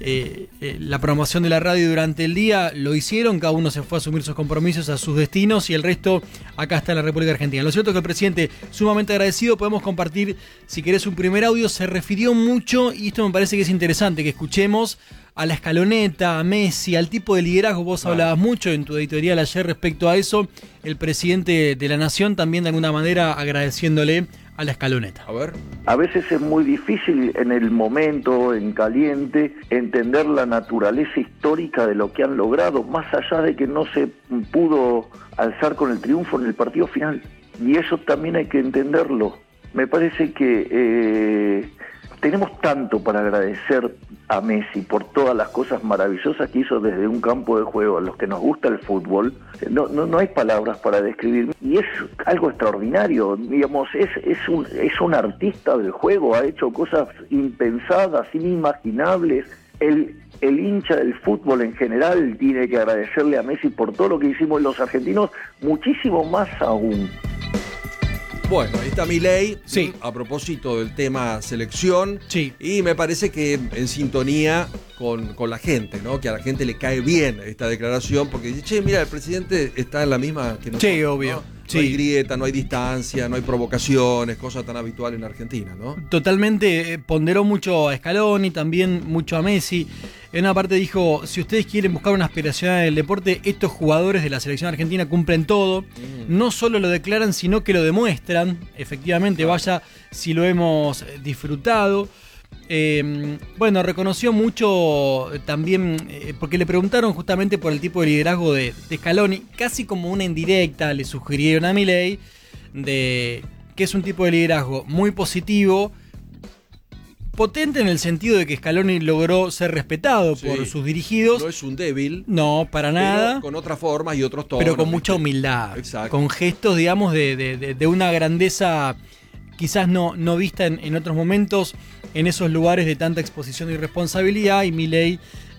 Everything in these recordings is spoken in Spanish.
la programación de la radio durante el día, lo hicieron, cada uno se fue a asumir sus compromisos, a sus destinos, y el resto acá está en la República Argentina. Lo cierto es que el presidente, sumamente agradecido, podemos compartir, si querés, un primer audio. Se refirió mucho, y esto me parece que es interesante, que escuchemos a la escaloneta, a Messi, al tipo de liderazgo. Vos hablabas mucho en tu editorial ayer respecto a eso. El presidente de la Nación también de alguna manera agradeciéndole a la escaloneta. A ver. A veces es muy difícil en el momento, en caliente, entender la naturaleza histórica de lo que han logrado, más allá de que no se pudo alzar con el triunfo en el partido final. Y eso también hay que entenderlo. Me parece que tenemos tanto para agradecer a Messi por todas las cosas maravillosas que hizo desde un campo de juego. A los que nos gusta el fútbol, no hay palabras para describir. Y es algo extraordinario, digamos, es un artista del juego, ha hecho cosas impensadas, inimaginables. El hincha del fútbol en general tiene que agradecerle a Messi por todo lo que hicimos los argentinos, muchísimo más aún. Bueno, ahí está Milei, sí, a propósito del tema selección, sí, y me parece que en sintonía con la gente, ¿no? Que a la gente le cae bien esta declaración, porque dice, che, mira, el presidente está en la misma que nosotros. Sí, obvio. ¿No? Sí. No hay grieta, no hay distancia, no hay provocaciones, cosa tan habitual en Argentina, ¿no? Totalmente, ponderó mucho a Scaloni, también mucho a Messi. En una parte dijo, si ustedes quieren buscar una aspiración en el deporte, estos jugadores de la selección argentina cumplen todo. No solo lo declaran, sino que lo demuestran. Efectivamente, vaya si lo hemos disfrutado. Bueno, reconoció mucho también, porque le preguntaron justamente por el tipo de liderazgo de Scaloni, casi como una indirecta le sugirieron a Milei, de que es un tipo de liderazgo muy positivo, potente en el sentido de que Scaloni logró ser respetado por sus dirigidos. No es un débil. No, para nada. Con otras formas y otros tonos. Pero con mucha humildad. Exacto. Con gestos, digamos, de una grandeza quizás no vista en otros momentos, en esos lugares de tanta exposición y responsabilidad. Y Milei,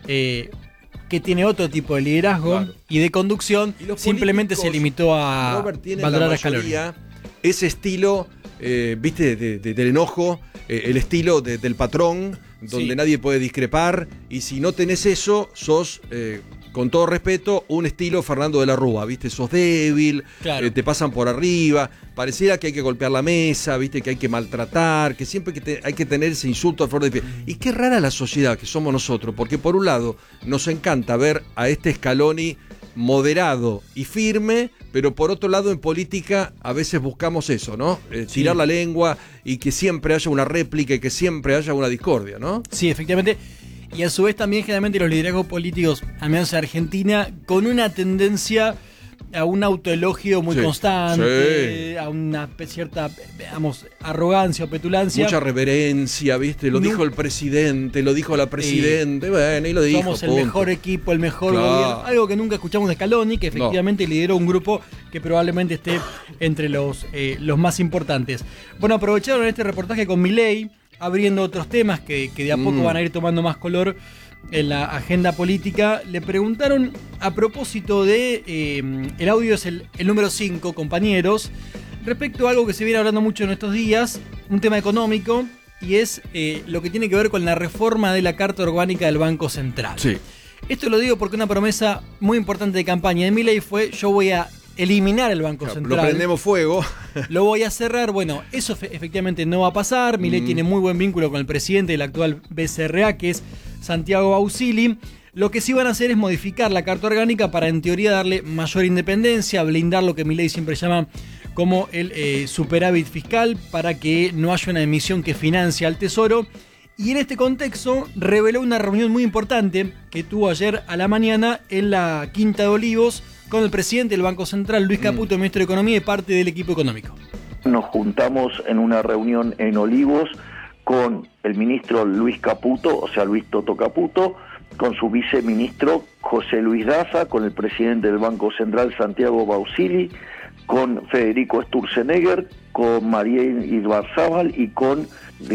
que tiene otro tipo de liderazgo y de conducción, simplemente se limitó a valorar a Scaloni. Ese estilo, viste, del enojo, el estilo del patrón, donde nadie puede discrepar, y si no tenés eso, sos, con todo respeto, un estilo Fernando de la Rúa, viste, sos débil, te pasan por arriba, pareciera que hay que golpear la mesa, viste, que hay que maltratar, que siempre hay que tener ese insulto a flor de piel. Y qué rara la sociedad que somos nosotros, porque por un lado nos encanta ver a este Scaloni moderado y firme, pero por otro lado en política a veces buscamos eso, ¿no? Tirar la lengua y que siempre haya una réplica y que siempre haya una discordia, ¿no? Sí, efectivamente. Y a su vez también generalmente los liderazgos políticos, al menos en Argentina, con una tendencia a un autoelogio muy constante, a una cierta, digamos, arrogancia o petulancia. Mucha reverencia, ¿viste? Lo dijo el presidente, lo dijo la presidente, bueno, y lo dijo. Somos el mejor equipo, el mejor gobierno. Algo que nunca escuchamos de Scaloni, que efectivamente lideró un grupo que probablemente esté entre los más importantes. Bueno, aprovecharon este reportaje con Milei, abriendo otros temas que de a poco van a ir tomando más color en la agenda política. Le preguntaron a propósito de el audio es el número 5, compañeros, respecto a algo que se viene hablando mucho en estos días, un tema económico, y es lo que tiene que ver con la reforma de la Carta Orgánica del Banco Central. Sí. Esto lo digo porque una promesa muy importante de campaña de Milei fue: yo voy a eliminar el Banco Central. Lo prendemos fuego. Lo voy a cerrar. Bueno, eso efectivamente no va a pasar. Milei tiene muy buen vínculo con el presidente del actual BCRA, que es Santiago Bausili. Lo que sí van a hacer es modificar la Carta Orgánica para, en teoría, darle mayor independencia, blindar lo que Milei siempre llama como el superávit fiscal, para que no haya una emisión que financie al Tesoro. Y en este contexto reveló una reunión muy importante que tuvo ayer a la mañana en la Quinta de Olivos con el presidente del Banco Central, Luis Caputo, ministro de Economía, y parte del equipo económico. Nos juntamos en una reunión en Olivos con el ministro Luis Caputo, o sea, Luis Toto Caputo, con su viceministro José Luis Daza, con el presidente del Banco Central Santiago Bausili, con Federico Sturzenegger, con María Ibarzábal y con,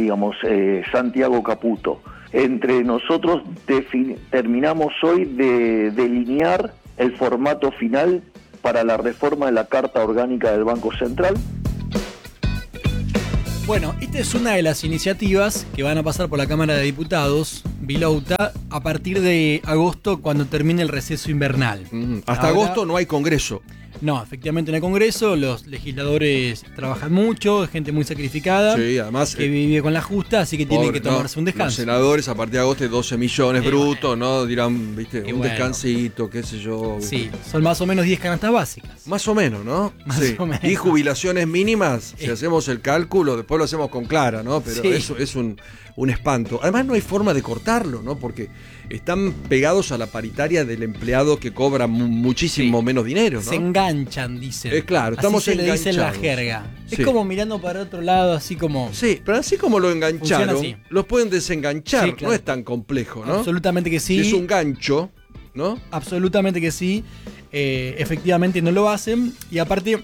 Santiago Caputo. Entre nosotros terminamos hoy de delinear el formato final para la reforma de la Carta Orgánica del Banco Central. Bueno, esta es una de las iniciativas que van a pasar por la Cámara de Diputados Vilouta, a partir de agosto, cuando termine el receso invernal. Hasta Ahora, agosto no hay congreso. No, efectivamente no hay congreso, los legisladores trabajan mucho, es gente muy sacrificada, Sí, además que vive con la justa, así que tienen que tomarse un Los descanso. senadores a partir de agosto 12 millones brutos, ¿no? Dirán, viste, un bueno. descansito, qué sé yo. Sí, son más o menos 10 canastas básicas. Más o menos, ¿no? Más o menos. Y jubilaciones mínimas, si hacemos el cálculo, después lo hacemos con Clara, ¿no? Pero Sí. eso es un espanto. Además no hay forma de cortarlo, ¿no? Porque están pegados a la paritaria del empleado que cobra muchísimo menos dinero, ¿no? Se enganchan, dicen. Claro, estamos así se le dice en la enganchados. jerga. Sí. Es como mirando para otro lado, así como... Sí, pero así como lo engancharon, Funciona así. los pueden desenganchar, Sí, claro. no es tan complejo, ¿no? Absolutamente que sí. Si es un gancho, ¿no? Absolutamente que sí. Efectivamente no lo hacen. Y aparte,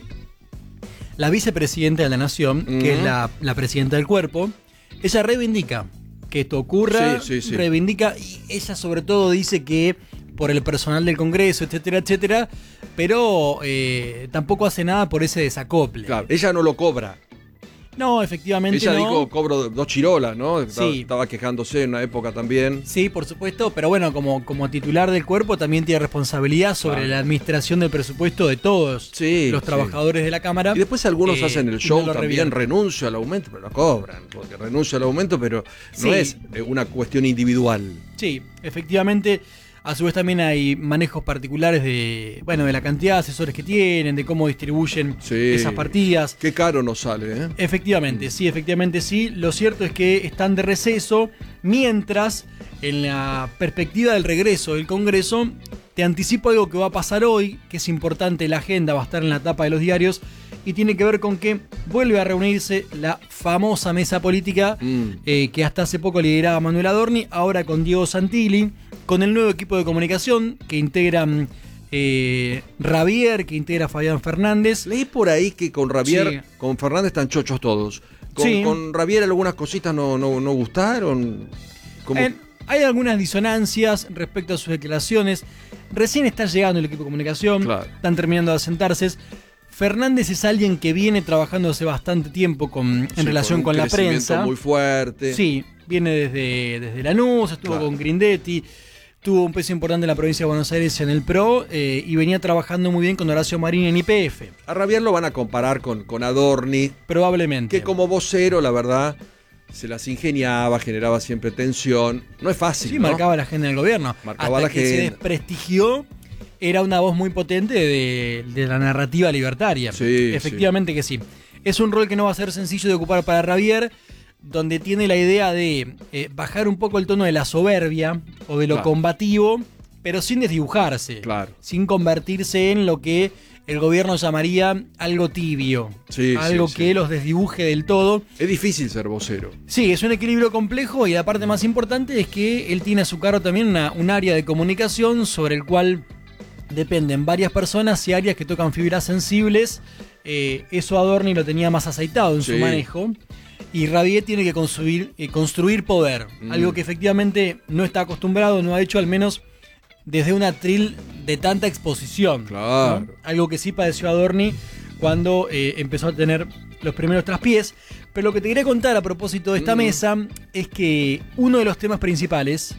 la vicepresidenta de la Nación, que es la presidenta del cuerpo, ella reivindica que esto ocurra, Sí. reivindica, y ella sobre todo dice que por el personal del Congreso, etcétera, etcétera, pero tampoco hace nada por ese desacople. Claro, ella no lo cobra. No, efectivamente Ella no. dijo, cobro 2 chirolas, ¿no? Sí. Estaba quejándose en una época también. Sí, por supuesto, pero bueno, como titular del cuerpo también tiene responsabilidad sobre Claro. la administración del presupuesto de todos Sí, los sí. trabajadores de la Cámara. Y después algunos hacen el y show no lo también, revierten. renuncio al aumento, pero lo cobran, porque renuncio al aumento, pero Sí. no es una cuestión individual. Sí, efectivamente. A su vez también hay manejos particulares de la cantidad de asesores que tienen, de cómo distribuyen Sí. esas partidas. Qué caro nos sale, ¿eh? Efectivamente, sí. Lo cierto es que están de receso, mientras en la perspectiva del regreso del Congreso, te anticipo algo que va a pasar hoy, que es importante, la agenda va a estar en la tapa de los diarios, y tiene que ver con que vuelve a reunirse la famosa mesa política que hasta hace poco lideraba Manuel Adorni, ahora con Diego Santilli, con el nuevo equipo de comunicación que integran Ravier, que integra Fabián Fernández. Leí por ahí que con Ravier, Sí. con Fernández están chochos todos. Sí. Con Ravier algunas cositas no gustaron. ¿Cómo? Hay algunas disonancias respecto a sus declaraciones. Recién está llegando el equipo de comunicación, Claro. están terminando de asentarse. Fernández es alguien que viene trabajando hace bastante tiempo en Sí, relación un con la crecimiento prensa. muy fuerte. Sí, viene desde Lanús, estuvo Claro. con Grindetti, tuvo un peso importante en la provincia de Buenos Aires en el PRO y venía trabajando muy bien con Horacio Marín en YPF, A Ravier lo van a comparar con Adorni, probablemente. que como vocero, la verdad, se las ingeniaba, generaba siempre tensión. No es fácil, Sí, ¿no? marcaba la agenda del gobierno. Marcaba Hasta la que se agenda. desprestigió, era una voz muy potente de la narrativa libertaria. Sí, Efectivamente que sí. Es un rol que no va a ser sencillo de ocupar para Ravier, donde tiene la idea de bajar un poco el tono de la soberbia o de lo Claro. combativo, pero sin desdibujarse. Claro. Sin convertirse en lo que el gobierno llamaría algo tibio. Sí, algo sí, que sí. los desdibuje del todo. Es difícil ser vocero. Sí, es un equilibrio complejo y la parte más importante es que él tiene a su cargo también un área de comunicación sobre el cual dependen varias personas y áreas que tocan fibras sensibles. Eso Adorni lo tenía más aceitado en su Sí. manejo. Y Ravier tiene que construir poder, algo que efectivamente no está acostumbrado, no ha hecho al menos desde un atril de tanta exposición. Claro. ¿no? Algo que sí padeció Adorni cuando empezó a tener los primeros traspiés. Pero lo que te quería contar a propósito de esta mesa es que uno de los temas principales,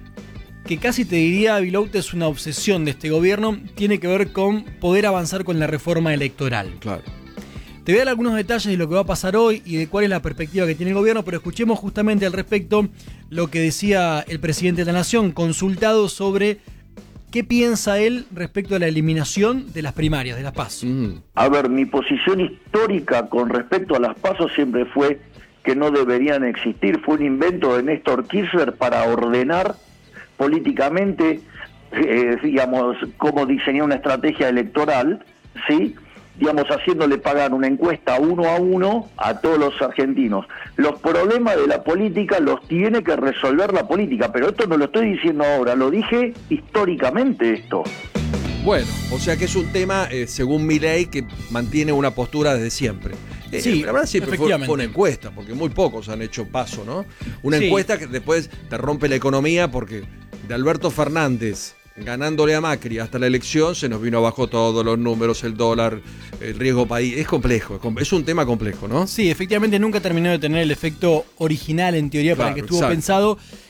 que casi te diría, Vilouta, es una obsesión de este gobierno, tiene que ver con poder avanzar con la reforma electoral. Claro. Te voy a dar algunos detalles de lo que va a pasar hoy y de cuál es la perspectiva que tiene el gobierno, pero escuchemos justamente al respecto lo que decía el presidente de la Nación, consultado sobre qué piensa él respecto a la eliminación de las primarias, de las PASO. A ver, mi posición histórica con respecto a las PASO siempre fue que no deberían existir. Fue un invento de Néstor Kirchner para ordenar políticamente, digamos, cómo diseñar una estrategia electoral, ¿sí? Digamos, haciéndole pagar una encuesta 1 a 1 a todos los argentinos. Los problemas de la política los tiene que resolver la política, pero esto no lo estoy diciendo ahora, lo dije históricamente esto. Bueno, o sea que es un tema, según mi ley, que mantiene una postura desde siempre. Sí, la verdad siempre fue efectivamente. una encuesta, porque muy pocos han hecho paso, ¿no? Una Sí. encuesta que después te rompe la economía porque de Alberto Fernández ganándole a Macri hasta la elección se nos vino abajo todos los números, el dólar, el riesgo país. Es complejo, es un tema complejo, ¿no? Sí, efectivamente nunca terminó de tener el efecto original en teoría para Claro, el que estuvo exacto. pensado.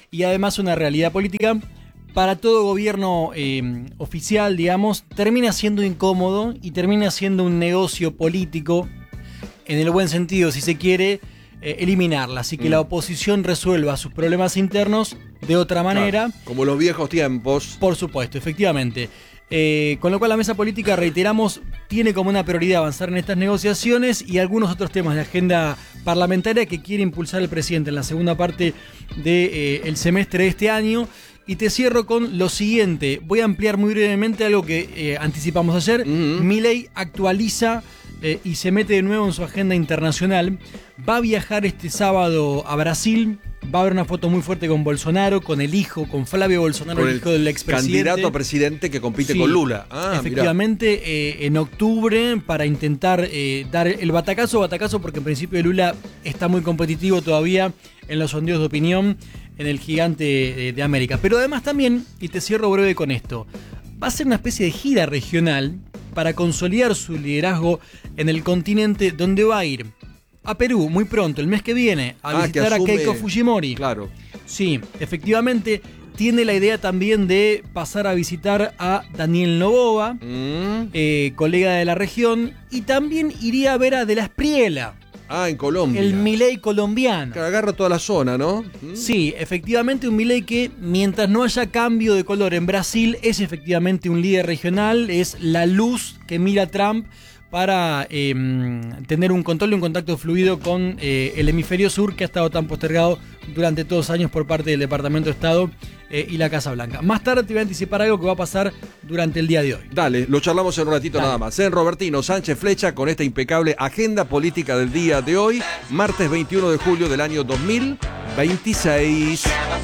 y además una realidad política. Para todo gobierno oficial, digamos, termina siendo incómodo y termina siendo un negocio político, en el buen sentido, si se quiere, eliminarla. Así que la oposición resuelva sus problemas internos de otra manera. Claro, como los viejos tiempos. Por supuesto, efectivamente. Con lo cual la mesa política, reiteramos, tiene como una prioridad avanzar en estas negociaciones y algunos otros temas de agenda parlamentaria que quiere impulsar el presidente en la segunda parte del semestre de este año. Y te cierro con lo siguiente. Voy a ampliar muy brevemente algo que anticipamos ayer. Milei actualiza y se mete de nuevo en su agenda internacional. Va a viajar este sábado a Brasil. Va a haber una foto muy fuerte con Bolsonaro, con el hijo, con Flavio Bolsonaro, el hijo del expresidente. Candidato a presidente que compite con Lula. Efectivamente, en octubre, para intentar dar el batacazo, porque en principio Lula está muy competitivo todavía en los sondeos de opinión en el gigante de América. Pero además también, y te cierro breve con esto, va a ser una especie de gira regional para consolidar su liderazgo en el continente, donde va a ir a Perú muy pronto, el mes que viene, a visitar a Keiko Fujimori. Claro. Sí, efectivamente, tiene la idea también de pasar a visitar a Daniel Noboa, colega de la región, y también iría a ver a De la Espriella. En Colombia. El Milei colombiano. Que agarra toda la zona, ¿no? Sí, efectivamente un Milei que, mientras no haya cambio de color en Brasil, es efectivamente un líder regional, es la luz que mira Trump para tener un control y un contacto fluido con el hemisferio sur, que ha estado tan postergado durante todos los años por parte del Departamento de Estado y la Casa Blanca. Más tarde te voy a anticipar algo que va a pasar durante el día de hoy. Dale, lo charlamos en un ratito nada más. En Robertino Sánchez Flecha con esta impecable agenda política del día de hoy, martes 21 de julio del año 2026.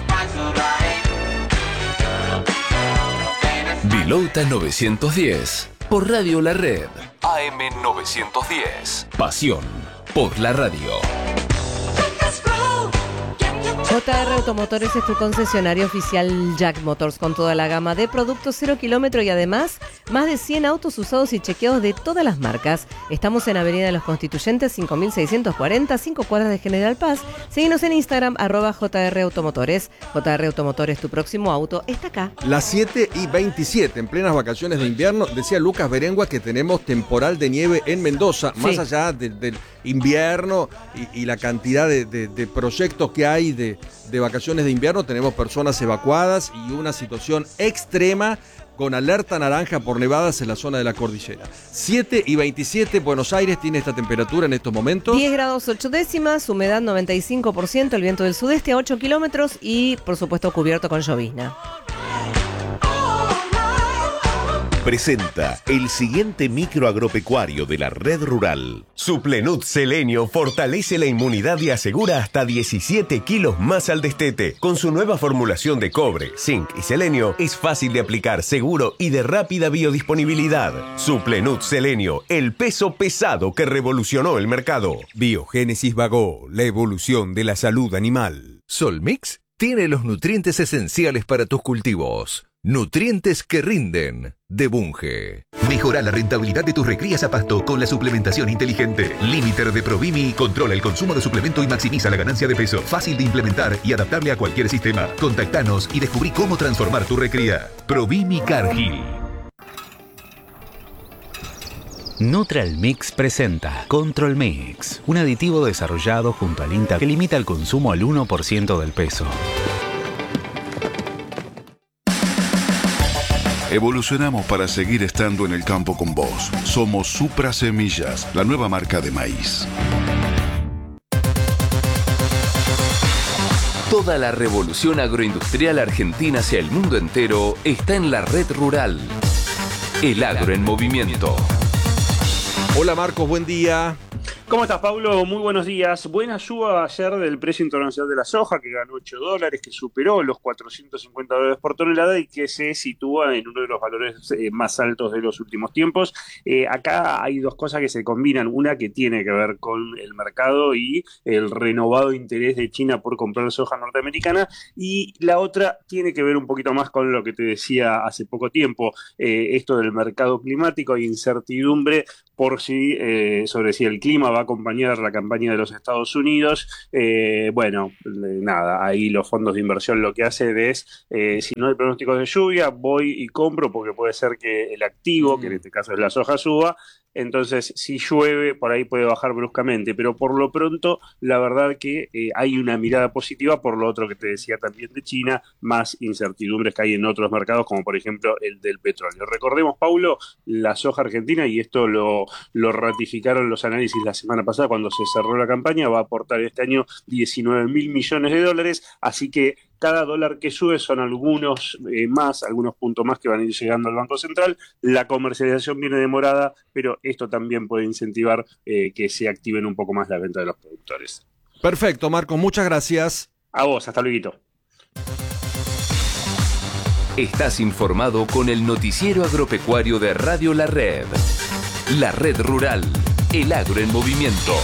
Vilota 910 por Radio La Red. AM 910. Pasión por la radio. JR Automotores es tu concesionario oficial Jack Motors con toda la gama de productos 0 kilómetro y además más de 100 autos usados y chequeados de todas las marcas. Estamos en Avenida de los Constituyentes 5640, 5 cuadras de General Paz. Síguenos en Instagram @JR Automotores. JR Automotores, tu próximo auto está acá. Las 7:27, en plenas vacaciones de invierno, decía Lucas Berengua que tenemos temporal de nieve en Mendoza, más allá del invierno y la cantidad de proyectos que hay de vacaciones de invierno. Tenemos personas evacuadas y una situación extrema con alerta naranja por nevadas en la zona de la cordillera. 7:27, Buenos Aires tiene esta temperatura en estos momentos. 10 grados 8 décimas, humedad 95%, el viento del sudeste a 8 kilómetros y, por supuesto, cubierto con llovizna. Presenta el siguiente micro agropecuario de la red rural. Suplenut Selenio fortalece la inmunidad y asegura hasta 17 kilos más al destete. Con su nueva formulación de cobre, zinc y selenio, es fácil de aplicar, seguro y de rápida biodisponibilidad. Suplenut Selenio, el peso pesado que revolucionó el mercado. Biogénesis Bagó, la evolución de la salud animal. Solmix tiene los nutrientes esenciales para tus cultivos. Nutrientes que rinden, de Bunge. Mejora la rentabilidad de tus recrías a pasto con la suplementación inteligente. Limiter de Provimi controla el consumo de suplemento y maximiza la ganancia de peso. Fácil de implementar y adaptable a cualquier sistema. Contactanos y descubrí cómo transformar tu recría. Provimi Cargill. Neutral Mix presenta Control Mix, un aditivo desarrollado junto al INTA que limita el consumo al 1% del peso. Evolucionamos para seguir estando en el campo con vos. Somos Supra Semillas, la nueva marca de maíz. Toda la revolución agroindustrial argentina hacia el mundo entero está en la red rural. El agro en movimiento. Hola Marcos, buen día. ¿Cómo estás, Pablo? Muy buenos días. Buena suba ayer del precio internacional de la soja, que ganó $8, que superó los $450 por tonelada y que se sitúa en uno de los valores más altos de los últimos tiempos. Acá hay dos cosas que se combinan. Una que tiene que ver con el mercado y el renovado interés de China por comprar soja norteamericana, y la otra tiene que ver un poquito más con lo que te decía hace poco tiempo, esto del mercado climático e incertidumbre por sobre si el clima va va a acompañar la campaña de los Estados Unidos. Nada, ahí los fondos de inversión lo que hacen es, si no hay pronósticos de lluvia, voy y compro porque puede ser que el activo, que en este caso es la soja, suba. Entonces, si llueve, por ahí puede bajar bruscamente, pero por lo pronto, la verdad que hay una mirada positiva por lo otro que te decía también de China, más incertidumbres que hay en otros mercados, como por ejemplo el del petróleo. Recordemos, Paulo, la soja argentina, y esto lo ratificaron los análisis la semana pasada cuando se cerró la campaña, va a aportar este año 19.000 millones de dólares, así que cada dólar que sube son algunos puntos más que van a ir llegando al Banco Central. La comercialización viene demorada, pero esto también puede incentivar que se activen un poco más las ventas de los productores. Perfecto, Marco, muchas gracias. A vos, hasta luego. Estás informado con el noticiero agropecuario de Radio La Red. La Red Rural, el agro en movimiento.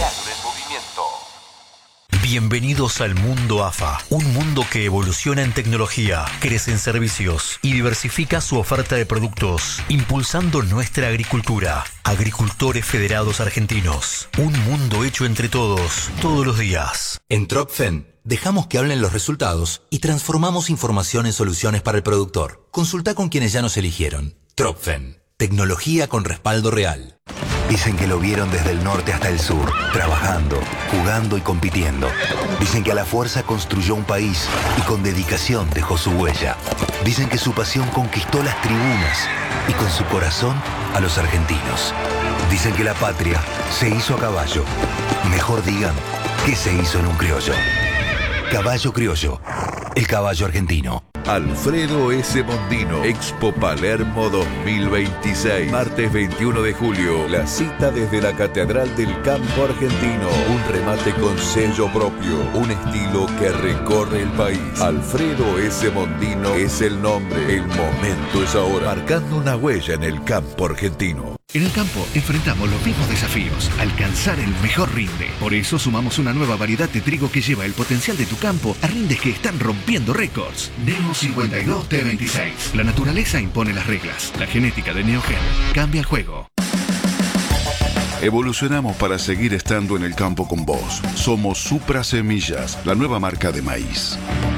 Bienvenidos al mundo AFA, un mundo que evoluciona en tecnología, crece en servicios y diversifica su oferta de productos, impulsando nuestra agricultura. Agricultores Federados Argentinos, un mundo hecho entre todos, todos los días. En Tropfen, dejamos que hablen los resultados y transformamos información en soluciones para el productor. Consulta con quienes ya nos eligieron. Tropfen, tecnología con respaldo real. Dicen que lo vieron desde el norte hasta el sur, trabajando, jugando y compitiendo. Dicen que a la fuerza construyó un país y con dedicación dejó su huella. Dicen que su pasión conquistó las tribunas y con su corazón a los argentinos. Dicen que la patria se hizo a caballo. Mejor digan que se hizo en un criollo. Caballo Criollo, el caballo argentino. Alfredo S. Mondino, Expo Palermo 2026. Martes 21 de julio. La cita desde la Catedral del Campo Argentino. Un remate con sello propio. Un estilo que recorre el país. Alfredo S. Mondino es el nombre. El momento es ahora. Marcando una huella en el campo argentino. En el campo enfrentamos los mismos desafíos, alcanzar el mejor rinde. Por eso sumamos una nueva variedad de trigo que lleva el potencial de tu campo a rindes que están rompiendo récords. Neo 52 T26. La naturaleza impone las reglas. La genética de Neogen cambia el juego. Evolucionamos para seguir estando en el campo con vos. Somos Supra Semillas, la nueva marca de maíz.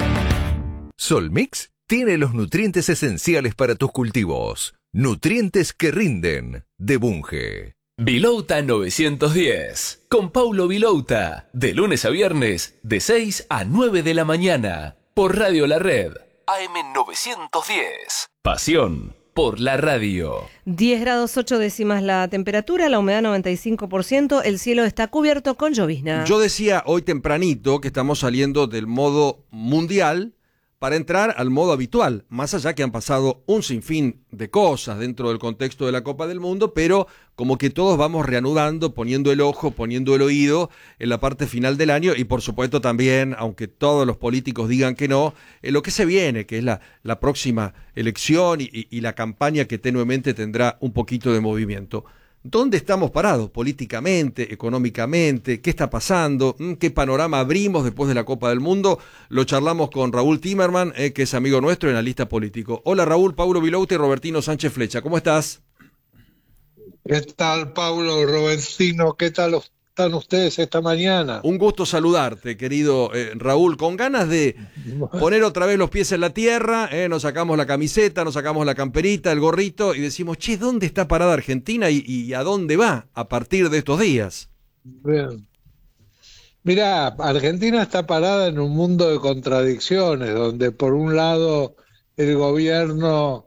Solmix tiene los nutrientes esenciales para tus cultivos. Nutrientes que rinden, de Bunge. Vilouta 910, con Paulo Vilouta, de lunes a viernes, de 6 a 9 de la mañana, por Radio La Red, AM 910. Pasión por la radio. 10 grados 8 décimas la temperatura, la humedad 95%, el cielo está cubierto con llovizna. Yo decía hoy tempranito que estamos saliendo del modo mundial para entrar al modo habitual, más allá que han pasado un sinfín de cosas dentro del contexto de la Copa del Mundo, pero como que todos vamos reanudando, poniendo el ojo, poniendo el oído en la parte final del año y por supuesto también, aunque todos los políticos digan que no, en lo que se viene, que es la próxima elección y la campaña que tenuemente tendrá un poquito de movimiento. ¿Dónde estamos parados políticamente, económicamente? ¿Qué está pasando? ¿Qué panorama abrimos después de la Copa del Mundo? Lo charlamos con Raúl Timerman, que es amigo nuestro, analista político. Hola Raúl, Paulo Vilouta y Robertino Sánchez Flecha. ¿Cómo estás? ¿Qué tal, Paulo, Robertino? ¿Qué tal están ustedes esta mañana? Un gusto saludarte, querido Raúl. Con ganas de poner otra vez los pies en la tierra, nos sacamos la camiseta, nos sacamos la camperita, el gorrito y decimos, che, ¿dónde está parada Argentina y a dónde va a partir de estos días? Bien. Mirá, Argentina está parada en un mundo de contradicciones, donde por un lado el gobierno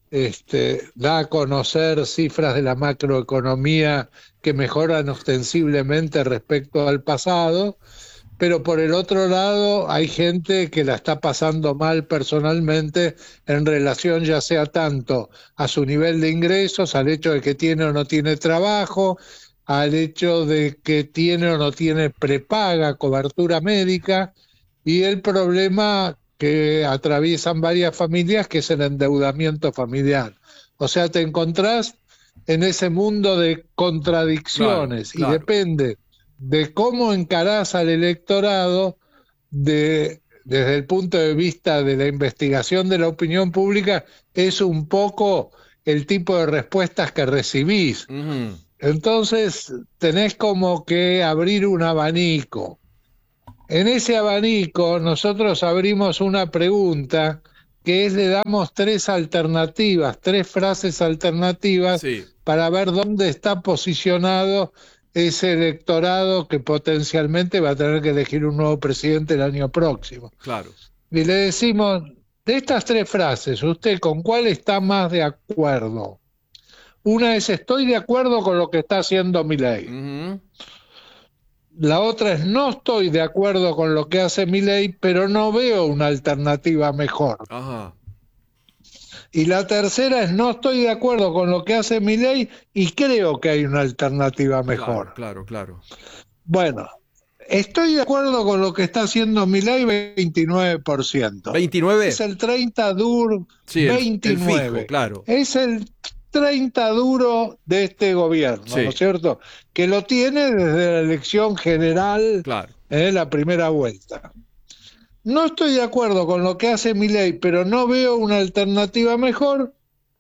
da a conocer cifras de la macroeconomía que mejoran ostensiblemente respecto al pasado, pero por el otro lado hay gente que la está pasando mal personalmente en relación ya sea tanto a su nivel de ingresos, al hecho de que tiene o no tiene trabajo, al hecho de que tiene o no tiene prepaga, cobertura médica, y el problema que atraviesan varias familias, que es el endeudamiento familiar. O sea, te encontrás en ese mundo de contradicciones, claro. Y depende de cómo encarás al electorado desde el punto de vista de la investigación de la opinión pública, es un poco el tipo de respuestas que recibís. Uh-huh. Entonces tenés como que abrir un abanico. En ese abanico nosotros abrimos una pregunta que es, le damos 3 alternativas, 3 frases alternativas para ver dónde está posicionado ese electorado que potencialmente va a tener que elegir un nuevo presidente el año próximo. Claro. Y le decimos, de estas 3 frases, ¿usted con cuál está más de acuerdo? Una es, estoy de acuerdo con lo que está haciendo Milei. La otra es, no estoy de acuerdo con lo que hace Milei, pero no veo una alternativa mejor. Ajá. Y la tercera es, no estoy de acuerdo con lo que hace Milei y creo que hay una alternativa mejor. Claro. Bueno, estoy de acuerdo con lo que está haciendo Milei, 29%. ¿29? Es el 30 duro, sí, 29. El fijo, claro. Es el 30 duro de este gobierno, ¿no es cierto? Que lo tiene desde la elección general, en la primera vuelta. No estoy de acuerdo con lo que hace Milei, pero no veo una alternativa mejor,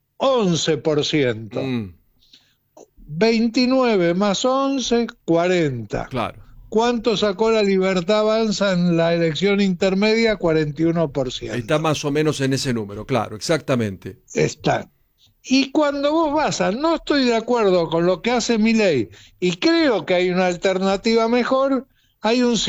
11%. 29 más 11, 40. Claro. ¿Cuánto sacó la Libertad Avanza en la elección intermedia? 41%. Está más o menos en ese número, claro, exactamente. Está. Y cuando vos vas a no estoy de acuerdo con lo que hace Milei y creo que hay una alternativa mejor, hay un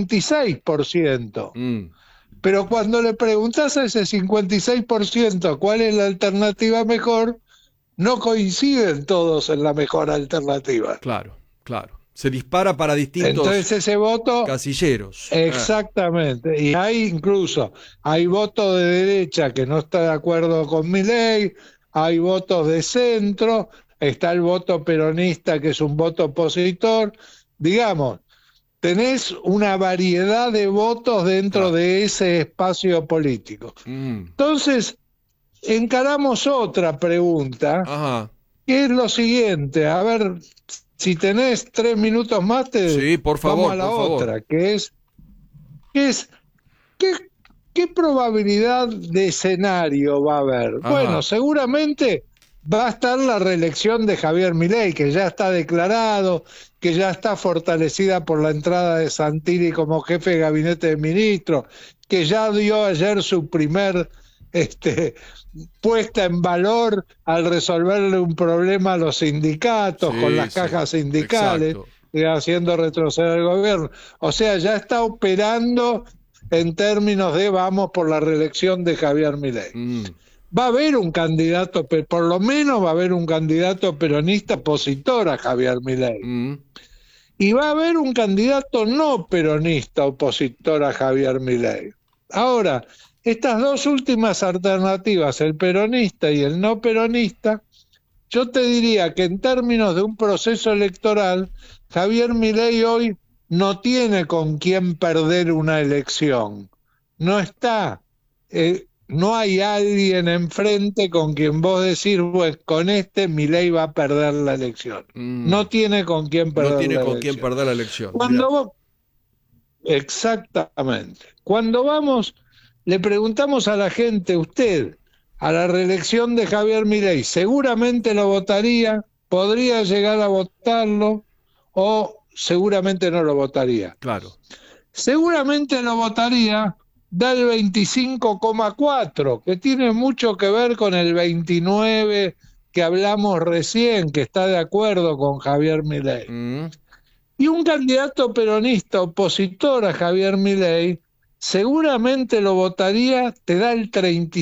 56%. Pero cuando le preguntás a ese 56% cuál es la alternativa mejor, no coinciden todos en la mejor alternativa. Claro. Se dispara para distintos Entonces ese voto, casilleros. Exactamente. Y hay voto de derecha que no está de acuerdo con Milei, hay votos de centro, está el voto peronista que es un voto opositor. Digamos, tenés una variedad de votos dentro de ese espacio político. Entonces, encaramos otra pregunta, que es lo siguiente. A ver, si tenés 3 minutos más, por favor, vamos a la otra, que es ¿qué probabilidad de escenario va a haber? Bueno, seguramente va a estar la reelección de Javier Milei, que ya está declarado, que ya está fortalecida por la entrada de Santilli como jefe de gabinete de ministros, que ya dio ayer su primer puesta en valor al resolverle un problema a los sindicatos con las cajas sindicales, haciendo retroceder al gobierno. O sea, ya está operando en términos de vamos por la reelección de Javier Milei. Va a haber un candidato, por lo menos va a haber un candidato peronista opositor a Javier Milei. Y va a haber un candidato no peronista opositor a Javier Milei. Ahora, estas 2 últimas alternativas, el peronista y el no peronista, yo te diría que en términos de un proceso electoral, Javier Milei hoy no tiene con quién perder una elección. No está, no hay alguien enfrente con quien vos decís, pues con Milei va a perder la elección. No tiene con quién perder la elección. Exactamente. Cuando vamos, le preguntamos a la gente, usted, a la reelección de Javier Milei, seguramente lo votaría, podría llegar a votarlo o seguramente no lo votaría. Claro. Seguramente lo votaría del 25,4, que tiene mucho que ver con el 29 que hablamos recién, que está de acuerdo con Javier Milei. Y un candidato peronista opositor a Javier Milei seguramente lo votaría, te da el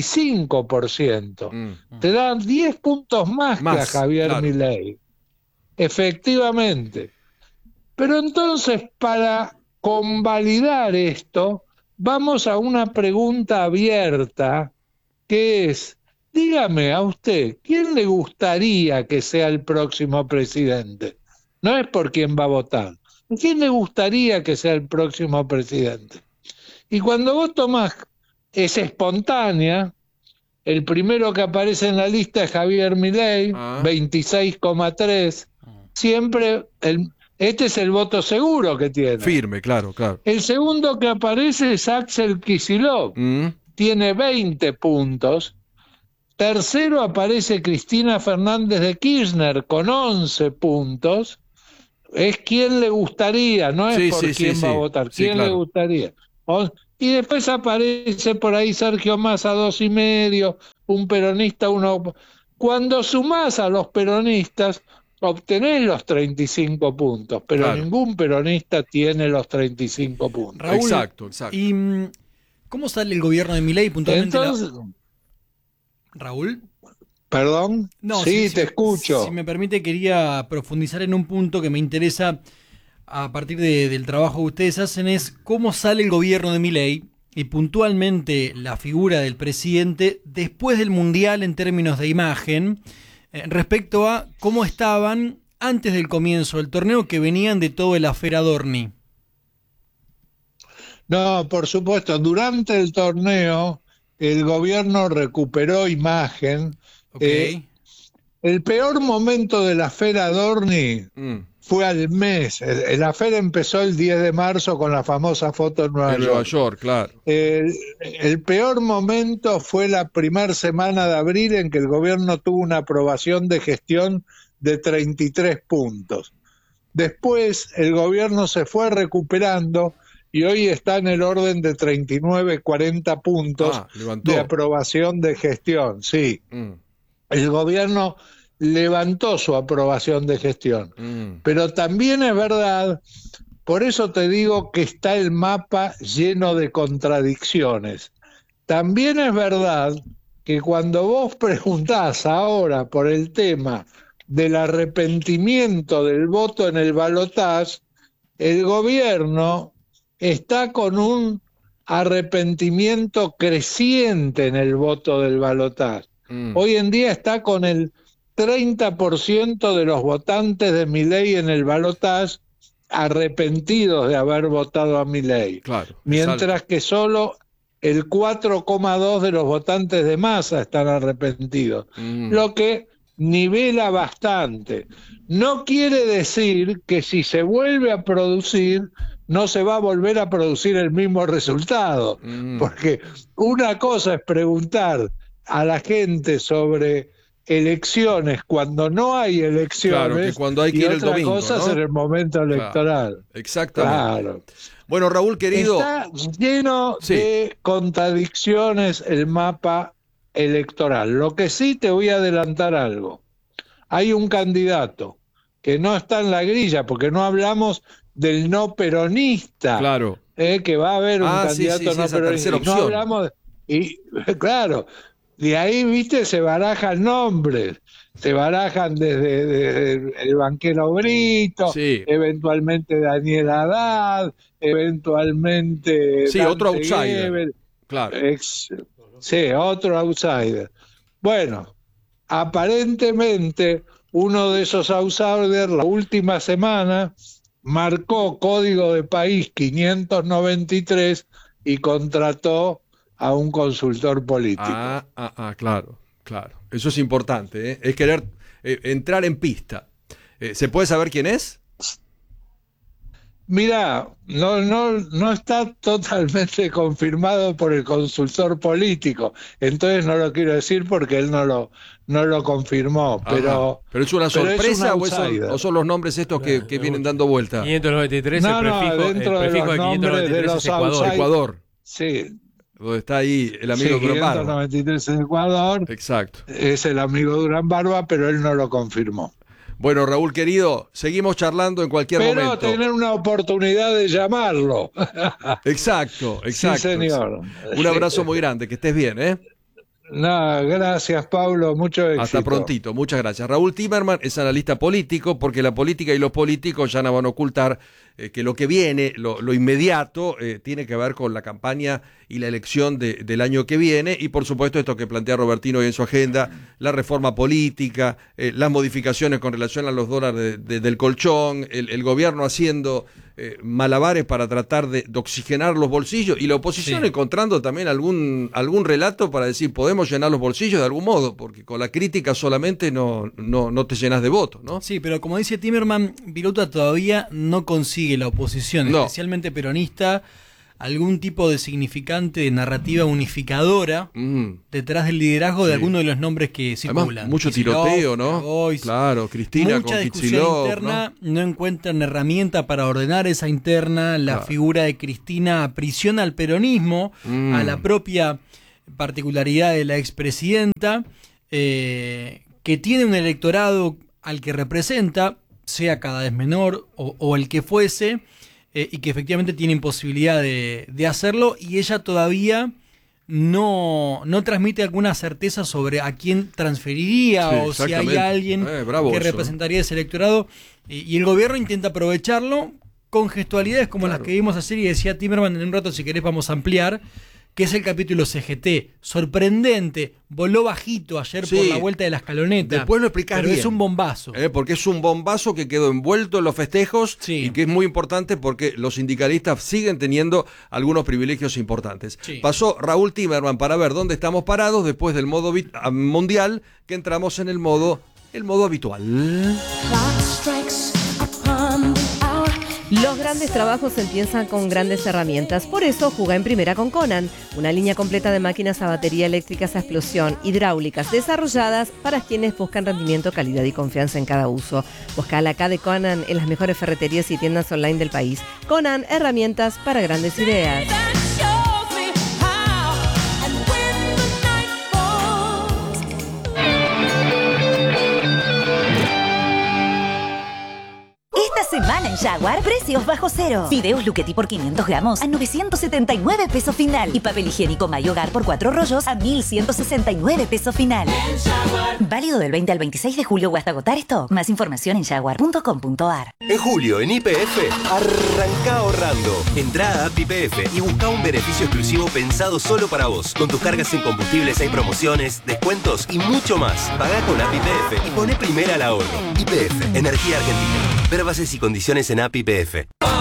35%. Te da 10 puntos más que a Javier Milei. Efectivamente. Pero entonces, para convalidar esto, vamos a una pregunta abierta, que es, dígame a usted, ¿quién le gustaría que sea el próximo presidente? No es por quién va a votar. ¿Quién le gustaría que sea el próximo presidente? Y cuando vos tomás, es espontánea, el primero que aparece en la lista es Javier Milei, 26,3. Siempre, este es el voto seguro que tiene. Firme, claro. El segundo que aparece es Axel Kicillof, tiene 20 puntos. Tercero aparece Cristina Fernández de Kirchner con 11 puntos. Es quien le gustaría, no es por quién va a votar, quién le gustaría. Y después aparece por ahí Sergio Massa 2,5, un peronista, uno. Cuando sumás a los peronistas, obtenés los 35 puntos, pero ningún peronista tiene los 35 puntos. Raúl, exacto. ¿Y cómo sale el gobierno de Milei puntualmente? Entonces, Raúl. ¿Perdón? No, sí, te escucho. Si me permite, quería profundizar en un punto que me interesa a partir del trabajo que ustedes hacen, es cómo sale el gobierno de Milei y puntualmente la figura del presidente después del Mundial en términos de imagen, respecto a cómo estaban antes del comienzo del torneo, que venían de todo el affair Adorni. No, por supuesto, durante el torneo el gobierno recuperó imagen. El peor momento de la affair Adorni fue al mes. La affair empezó el 10 de marzo con la famosa foto en Nueva York, claro. El peor momento fue la primera semana de abril, en que el gobierno tuvo una aprobación de gestión de 33 puntos. Después el gobierno se fue recuperando y hoy está en el orden de 39, 40 puntos de aprobación de gestión. Sí. El gobierno levantó su aprobación de gestión. Pero también es verdad, por eso te digo que está el mapa lleno de contradicciones. También es verdad que cuando vos preguntás ahora por el tema del arrepentimiento del voto en el balotaje, el gobierno está con un arrepentimiento creciente en el voto del balotaje. Hoy en día está con el 30% de los votantes de Milei en el balotaje arrepentidos de haber votado a Milei. Claro, mientras que solo el 4,2% de los votantes de Massa están arrepentidos. Lo que nivela bastante. No quiere decir que si se vuelve a producir, no se va a volver a producir el mismo resultado. Porque una cosa es preguntar a la gente sobre elecciones cuando no hay elecciones, claro, que cuando hay que ir el domingo, otra cosa es en el momento electoral. Claro, exactamente. Bueno, Raúl, querido, está lleno de contradicciones el mapa electoral. Lo que sí, te voy a adelantar algo. Hay un candidato que no está en la grilla, porque no hablamos del no peronista, claro, que va a haber un candidato no peronista. No hablamos claro, de ahí, viste, se barajan nombres, se barajan desde el banquero Brito, eventualmente Daniel Haddad, eventualmente otro outsider, Gebel, claro. Otro outsider. Bueno, aparentemente uno de esos outsiders la última semana marcó código de país 593 y contrató a un consultor político. Claro. Eso es importante, ¿eh? Es querer entrar en pista. ¿Se puede saber quién es? Mira, no está totalmente confirmado por el consultor político, entonces no lo quiero decir porque él no lo confirmó. Pero es una sorpresa, o son los nombres estos que vienen dando vuelta. 593, el prefijo de 593 es Ecuador. Sí. Donde está ahí el amigo Durán Barba. 593 en Ecuador. Exacto. Es el amigo Durán Barba, pero él no lo confirmó. Bueno, Raúl, querido, seguimos charlando en cualquier momento. Pero tener una oportunidad de llamarlo. Exacto. Sí, señor. Un abrazo muy grande, que estés bien, ¿eh? No, gracias, Pablo, mucho éxito. Hasta prontito, muchas gracias. Raúl Timerman es analista político, porque la política y los políticos ya no van a ocultar que lo que viene, lo inmediato, tiene que ver con la campaña y la elección del año que viene, y por supuesto esto que plantea Robertino hoy en su agenda, la reforma política, las modificaciones con relación a los dólares del colchón, el gobierno haciendo malabares para tratar de oxigenar los bolsillos, y la oposición encontrando también algún relato para decir podemos llenar los bolsillos de algún modo, porque con la crítica solamente no te llenas de votos, ¿no? Sí, pero como dice Timerman, Vilouta todavía no consigue la oposición, especialmente peronista, algún tipo de significante de narrativa unificadora detrás del liderazgo de alguno de los nombres que circulan. Además, mucho tiroteo, ¿no? Boys, claro, Cristina mucha con discusión Kicillof, interna, ¿no? Encuentran herramienta para ordenar esa interna. La figura de Cristina aprisiona al peronismo, a la propia particularidad de la expresidenta, que tiene un electorado al que representa, sea cada vez menor o el que fuese, y que efectivamente tiene imposibilidad de hacerlo, y ella todavía no transmite alguna certeza sobre a quién transferiría o si hay alguien que representaría ese electorado, y el gobierno intenta aprovecharlo con gestualidades como las que vimos ayer, y decía Timerman, en un rato si querés vamos a ampliar, que es el capítulo CGT, sorprendente, voló bajito ayer por la vuelta de la escaloneta. Después lo explicás pero bien. Es un bombazo. Porque es un bombazo que quedó envuelto en los festejos y que es muy importante porque los sindicalistas siguen teniendo algunos privilegios importantes. Pasó Raúl Timerman para ver dónde estamos parados después del modo mundial, que entramos en el modo habitual. Los grandes trabajos empiezan con grandes herramientas. Por eso, juega en primera con Conan, una línea completa de máquinas a batería eléctricas a explosión, hidráulicas, desarrolladas para quienes buscan rendimiento, calidad y confianza en cada uso. Busca la K de Conan en las mejores ferreterías y tiendas online del país. Conan, herramientas para grandes ideas. Semana en Jaguar, precios bajo cero. Fideos Luchetti por 500 gramos a 979 pesos final. Y papel higiénico Mayogar por 4 rollos a 1169 pesos final. Válido del 20 al 26 de julio o hasta agotar esto. Más información en jaguar.com.ar. En julio, en YPF, arranca ahorrando. Entrá a App YPF y busca un beneficio exclusivo pensado solo para vos. Con tus cargas en combustibles hay promociones, descuentos y mucho más. Pagá con App YPF y poné primera al ahorro. YPF, Energía Argentina. Ver bases y condiciones en App YPF.